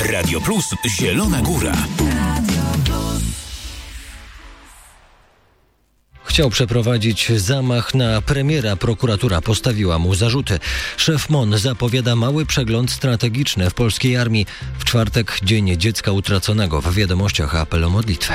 Radio Plus Zielona Góra. Chciał przeprowadzić zamach na premiera. Prokuratura postawiła mu zarzuty. Szef MON zapowiada mały przegląd strategiczny w polskiej armii. W czwartek Dzień Dziecka Utraconego. W wiadomościach apel o modlitwę.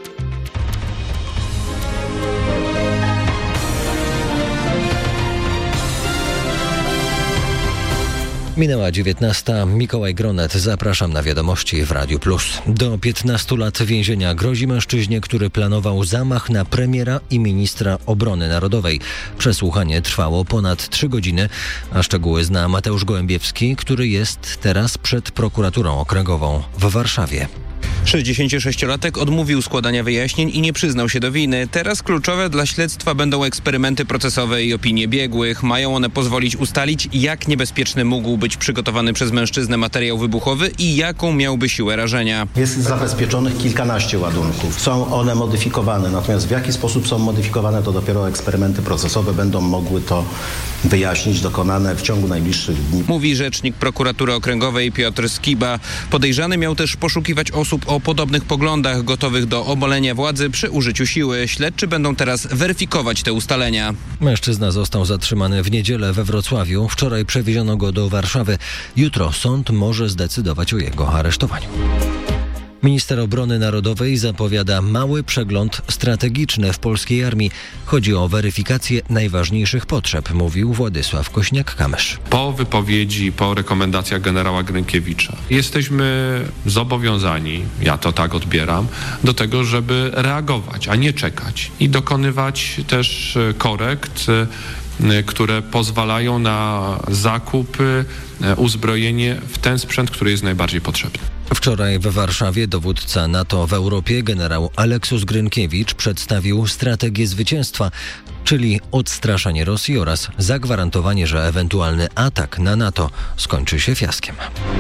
Minęła 19. Mikołaj Gronet. Zapraszam na wiadomości w Radiu Plus. Do 15 lat więzienia grozi mężczyźnie, który planował zamach na premiera i ministra obrony narodowej. Przesłuchanie trwało ponad 3 godziny, a szczegóły zna Mateusz Gołębiewski, który jest teraz przed prokuraturą okręgową w Warszawie. 66-latek odmówił składania wyjaśnień i nie przyznał się do winy. Teraz kluczowe dla śledztwa będą eksperymenty procesowe i opinie biegłych. Mają one pozwolić ustalić, jak niebezpieczny mógł być przygotowany przez mężczyznę materiał wybuchowy i jaką miałby siłę rażenia. Jest zabezpieczonych kilkanaście ładunków. Są one modyfikowane, natomiast w jaki sposób są modyfikowane, to dopiero eksperymenty procesowe będą mogły to wyjaśnić, dokonane w ciągu najbliższych dni. Mówi rzecznik prokuratury okręgowej Piotr Skiba. Podejrzany miał też poszukiwać osób o podobnych poglądach, gotowych do obalenia władzy przy użyciu siły. Śledczy będą teraz weryfikować te ustalenia. Mężczyzna został zatrzymany w niedzielę we Wrocławiu. Wczoraj przewieziono go do Warszawy. Jutro sąd może zdecydować o jego aresztowaniu. Minister obrony narodowej zapowiada mały przegląd strategiczny w polskiej armii. Chodzi o weryfikację najważniejszych potrzeb, mówił Władysław Kośniak-Kamysz. Po wypowiedzi, po rekomendacjach generała Grynkiewicza jesteśmy zobowiązani, ja to tak odbieram, do tego, żeby reagować, a nie czekać i dokonywać też korekt, które pozwalają na zakup, uzbrojenie w ten sprzęt, który jest najbardziej potrzebny. Wczoraj w Warszawie dowódca NATO w Europie, generał Aleksus Grynkiewicz, przedstawił strategię zwycięstwa, czyli odstraszanie Rosji oraz zagwarantowanie, że ewentualny atak na NATO skończy się fiaskiem.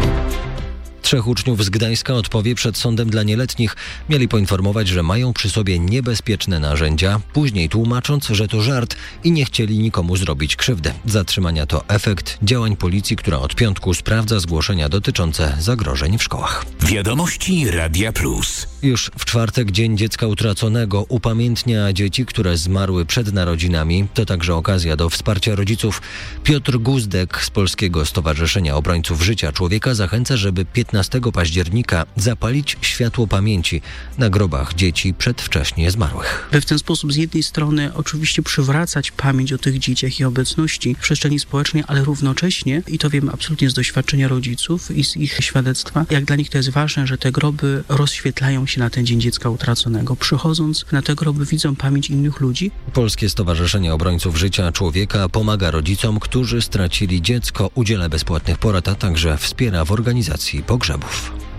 3 uczniów z Gdańska odpowie przed sądem dla nieletnich. Mieli poinformować, że mają przy sobie niebezpieczne narzędzia, później tłumacząc, że to żart i nie chcieli nikomu zrobić krzywdy. Zatrzymania to efekt działań policji, która od piątku sprawdza zgłoszenia dotyczące zagrożeń w szkołach. Wiadomości Radia Plus. Już w czwartek Dzień Dziecka Utraconego upamiętnia dzieci, które zmarły przed narodzinami. To także okazja do wsparcia rodziców. Piotr Guzdek z Polskiego Stowarzyszenia Obrońców Życia Człowieka zachęca, żeby 15 października zapalić światło pamięci na grobach dzieci przedwcześnie zmarłych. By w ten sposób z jednej strony oczywiście przywracać pamięć o tych dzieciach i obecności w przestrzeni społecznej, ale równocześnie, i to wiemy absolutnie z doświadczenia rodziców i z ich świadectwa, jak dla nich to jest ważne, że te groby rozświetlają się na ten Dzień Dziecka Utraconego. Przychodząc na te groby widzą pamięć innych ludzi. Polskie Stowarzyszenie Obrońców Życia Człowieka pomaga rodzicom, którzy stracili dziecko, udziela bezpłatnych porad, a także wspiera w organizacji pogrzebów.